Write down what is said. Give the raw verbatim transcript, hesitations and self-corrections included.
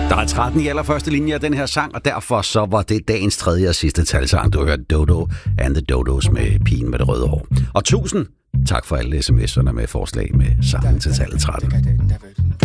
Der er tretten i allerførste linje af den her sang, og derfor så var det dagens tredje og sidste talsang. Du hørte Dodo and the Dodos med Pigen med det røde hår. Og tusind tak for alle sms'erne med forslag med sangen til tallet tretten.